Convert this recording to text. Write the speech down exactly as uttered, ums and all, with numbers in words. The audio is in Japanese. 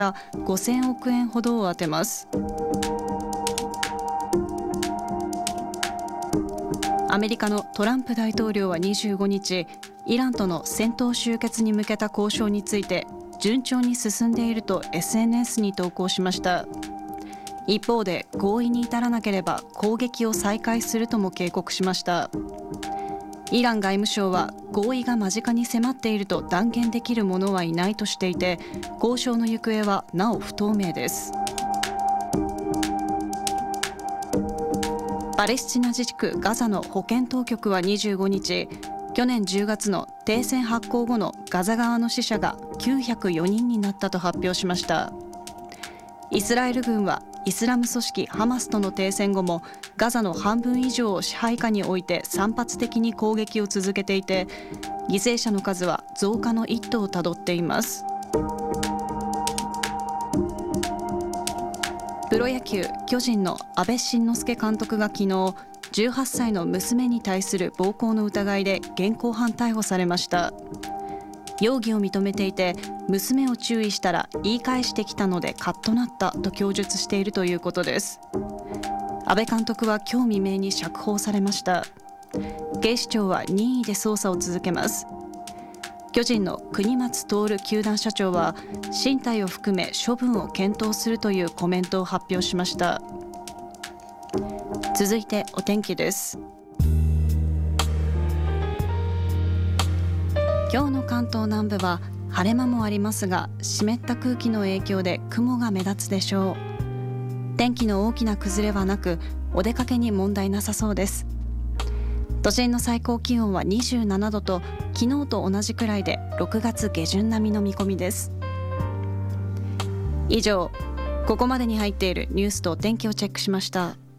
ごせんおくえんほどを充てます。アメリカのトランプ大統領はにじゅうごにち、イランとの戦闘終結に向けた交渉について順調に進んでいると エスエヌエス に投稿しました。一方で合意に至らなければ攻撃を再開するとも警告しました。イラン外務省は合意が間近に迫っていると断言できる者はいないとしていて、交渉の行方はなお不透明です。パレスチナ自治区ガザの保健当局はにじゅうごにち、去年じゅうがつの停戦発効後のガザ側の死者がきゅうひゃくよにんになったと発表しました。イスラエル軍はイスラム組織ハマスとの停戦後もガザの半分以上を支配下に置いて散発的に攻撃を続けていて、犠牲者の数は増加の一途をたどっています。プロ野球巨人の阿部慎之助監督が昨日、じゅうはっさいの娘に対する暴行の疑いで現行犯逮捕されました。容疑を認めていて、娘を注意したら言い返してきたのでカッとなったと供述しているということです。阿部監督は今日未明に釈放されました。警視庁は任意で捜査を続けます。巨人の国松徹球団社長は進退を含め処分を検討するというコメントを発表しました。続いてお天気です。今日の関東南部は晴れ間もありますが、湿った空気の影響で雲が目立つでしょう。天気の大きな崩れはなく、お出かけに問題なさそうです。都心の最高気温はにじゅうななどと昨日と同じくらいでろくがつ下旬並みの見込みです。以上、ここまでに入っているニュースとお天気をチェックしました。